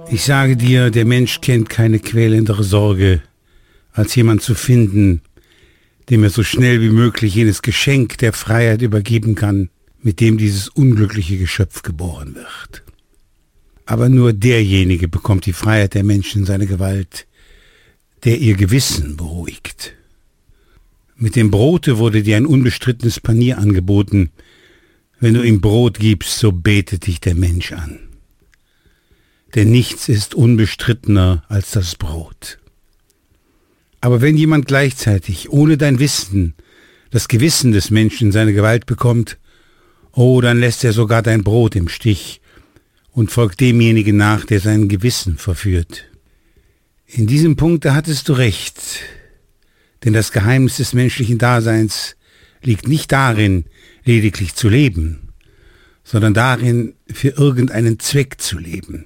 Ich sage dir, der Mensch kennt keine quälendere Sorge, als jemand zu finden, dem er so schnell wie möglich jenes Geschenk der Freiheit übergeben kann, mit dem dieses unglückliche Geschöpf geboren wird. Aber nur derjenige bekommt die Freiheit der Menschen in seine Gewalt, der ihr Gewissen beruhigt. Mit dem Brote wurde dir ein unbestrittenes Panier angeboten. Wenn du ihm Brot gibst, so betet dich der Mensch an. Denn nichts ist unbestrittener als das Brot. Aber wenn jemand gleichzeitig, ohne dein Wissen, das Gewissen des Menschen in seine Gewalt bekommt, oh, dann lässt er sogar dein Brot im Stich und folgt demjenigen nach, der sein Gewissen verführt. In diesem Punkt, da hattest du recht, denn das Geheimnis des menschlichen Daseins liegt nicht darin, lediglich zu leben, sondern darin, für irgendeinen Zweck zu leben.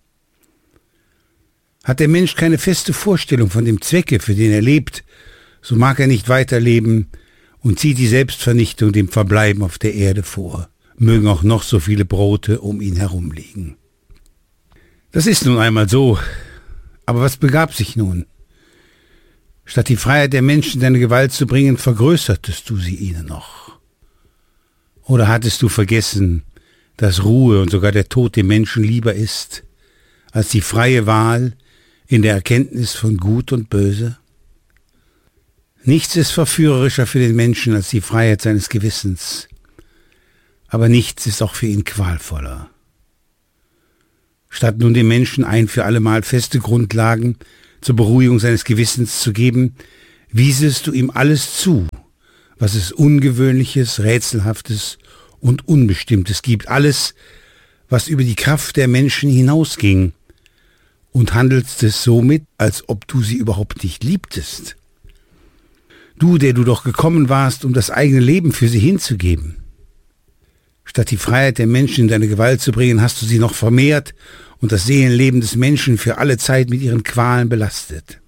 Hat der Mensch keine feste Vorstellung von dem Zwecke, für den er lebt, so mag er nicht weiterleben und zieht die Selbstvernichtung dem Verbleiben auf der Erde vor, mögen auch noch so viele Brote um ihn herum liegen. Das ist nun einmal so, aber was begab sich nun? Statt die Freiheit der Menschen in deine Gewalt zu bringen, vergrößertest du sie ihnen noch. Oder hattest du vergessen, dass Ruhe und sogar der Tod dem Menschen lieber ist, als die freie Wahl in der Erkenntnis von Gut und Böse? Nichts ist verführerischer für den Menschen als die Freiheit seines Gewissens, aber nichts ist auch für ihn qualvoller. Statt nun dem Menschen ein für allemal feste Grundlagen zur Beruhigung seines Gewissens zu geben, wiesest du ihm alles zu, was es Ungewöhnliches, Rätselhaftes und Unbestimmtes gibt, alles, was über die Kraft der Menschen hinausging, und handelst es somit, als ob du sie überhaupt nicht liebtest. Du, der du doch gekommen warst, um das eigene Leben für sie hinzugeben. Statt die Freiheit der Menschen in deine Gewalt zu bringen, hast du sie noch vermehrt und das Seelenleben des Menschen für alle Zeit mit ihren Qualen belastet.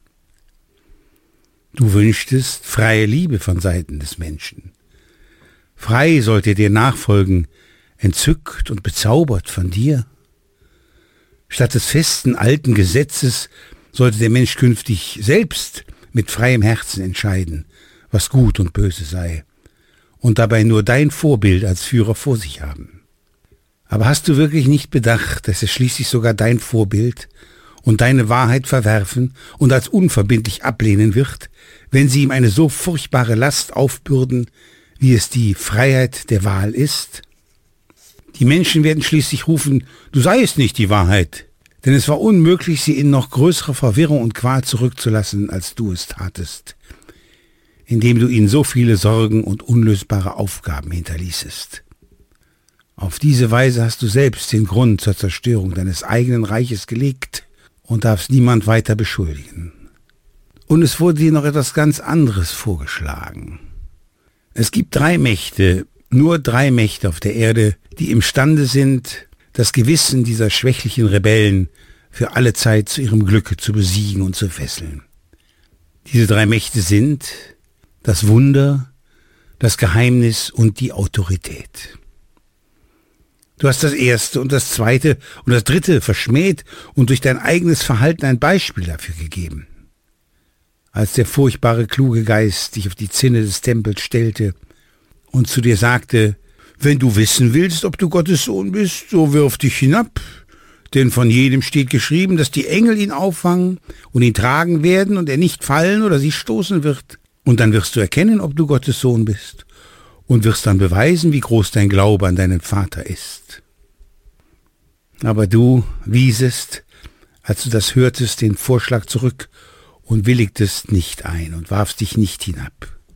Du wünschtest freie Liebe von Seiten des Menschen. Frei sollte er dir nachfolgen, entzückt und bezaubert von dir. Statt des festen alten Gesetzes sollte der Mensch künftig selbst mit freiem Herzen entscheiden, was gut und böse sei, und dabei nur dein Vorbild als Führer vor sich haben. Aber hast du wirklich nicht bedacht, dass er schließlich sogar dein Vorbild und deine Wahrheit verwerfen und als unverbindlich ablehnen wird, wenn sie ihm eine so furchtbare Last aufbürden, wie es die Freiheit der Wahl ist? Die Menschen werden schließlich rufen, du seiest nicht die Wahrheit, denn es war unmöglich, sie in noch größerer Verwirrung und Qual zurückzulassen, als du es tatest, indem du ihnen so viele Sorgen und unlösbare Aufgaben hinterließest. Auf diese Weise hast du selbst den Grund zur Zerstörung deines eigenen Reiches gelegt und darfst niemand weiter beschuldigen. Und es wurde dir noch etwas ganz anderes vorgeschlagen. Es gibt 3 Mächte, nur 3 Mächte auf der Erde, die imstande sind, das Gewissen dieser schwächlichen Rebellen für alle Zeit zu ihrem Glücke zu besiegen und zu fesseln. Diese 3 Mächte sind das Wunder, das Geheimnis und die Autorität. Du hast das erste und das zweite und das dritte verschmäht und durch dein eigenes Verhalten ein Beispiel dafür gegeben. Als der furchtbare kluge Geist dich auf die Zinne des Tempels stellte und zu dir sagte, wenn du wissen willst, ob du Gottes Sohn bist, so wirf dich hinab, denn von jedem steht geschrieben, dass die Engel ihn auffangen und ihn tragen werden und er nicht fallen oder sich stoßen wird. Und dann wirst du erkennen, ob du Gottes Sohn bist und wirst dann beweisen, wie groß dein Glaube an deinen Vater ist. Aber du wiesest, als du das hörtest, den Vorschlag zurück und willigtest nicht ein und warfst dich nicht hinab.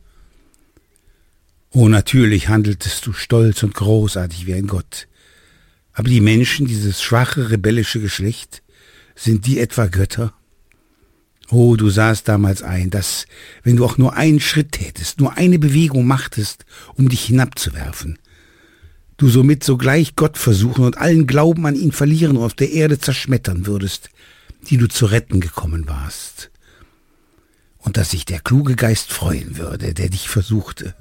Oh, natürlich handeltest du stolz und großartig wie ein Gott. Aber die Menschen, dieses schwache, rebellische Geschlecht, sind die etwa Götter? Oh, du sahst damals ein, dass, wenn du auch nur einen Schritt tätest, nur eine Bewegung machtest, um dich hinabzuwerfen, du somit sogleich Gott versuchen und allen Glauben an ihn verlieren und auf der Erde zerschmettern würdest, die du zu retten gekommen warst. Und dass sich der kluge Geist freuen würde, der dich versuchte.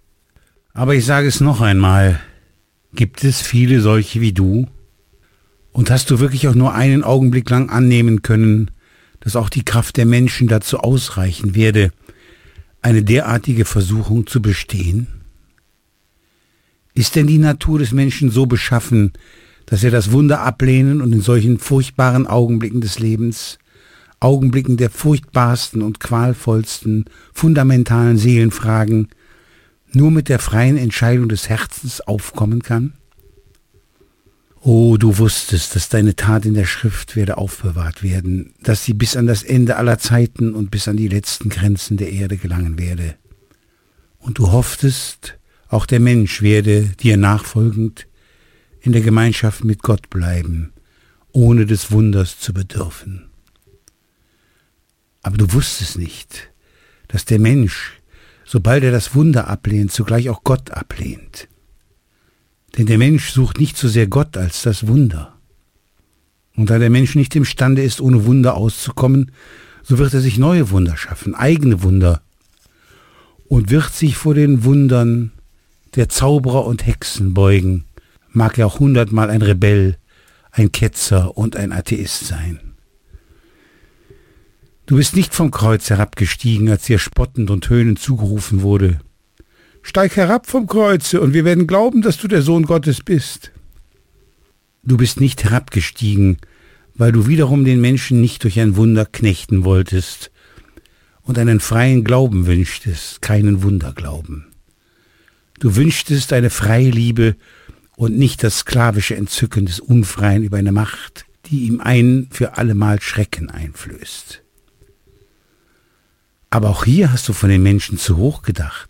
Aber ich sage es noch einmal, gibt es viele solche wie du? Und hast du wirklich auch nur einen Augenblick lang annehmen können, dass auch die Kraft der Menschen dazu ausreichen werde, eine derartige Versuchung zu bestehen? Ist denn die Natur des Menschen so beschaffen, dass er das Wunder ablehnen und in solchen furchtbaren Augenblicken des Lebens, Augenblicken der furchtbarsten und qualvollsten, fundamentalen Seelenfragen, nur mit der freien Entscheidung des Herzens aufkommen kann? Oh, du wusstest, dass deine Tat in der Schrift werde aufbewahrt werden, dass sie bis an das Ende aller Zeiten und bis an die letzten Grenzen der Erde gelangen werde. Und du hofftest, auch der Mensch werde dir nachfolgend in der Gemeinschaft mit Gott bleiben, ohne des Wunders zu bedürfen. Aber du wusstest nicht, dass der Mensch, sobald er das Wunder ablehnt, zugleich auch Gott ablehnt. Denn der Mensch sucht nicht so sehr Gott als das Wunder. Und da der Mensch nicht imstande ist, ohne Wunder auszukommen, so wird er sich neue Wunder schaffen, eigene Wunder, und wird sich vor den Wundern der Zauberer und Hexen beugen, mag er auch 100-mal ein Rebell, ein Ketzer und ein Atheist sein. Du bist nicht vom Kreuz herabgestiegen, als dir spottend und höhnend zugerufen wurde: Steig herab vom Kreuze, und wir werden glauben, dass du der Sohn Gottes bist. Du bist nicht herabgestiegen, weil du wiederum den Menschen nicht durch ein Wunder knechten wolltest und einen freien Glauben wünschtest, keinen Wunderglauben. Du wünschtest eine freie Liebe und nicht das sklavische Entzücken des Unfreien über eine Macht, die ihm ein für allemal Schrecken einflößt. Aber auch hier hast du von den Menschen zu hoch gedacht.